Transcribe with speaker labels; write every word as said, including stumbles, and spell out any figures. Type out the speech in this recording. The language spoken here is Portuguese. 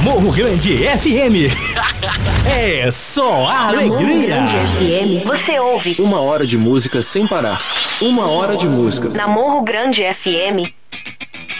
Speaker 1: Morro Grande F M. É só a alegria.
Speaker 2: Na Morro Grande F M, você ouve
Speaker 3: uma hora de música sem parar. Uma hora de música.
Speaker 2: Na Morro Grande F M.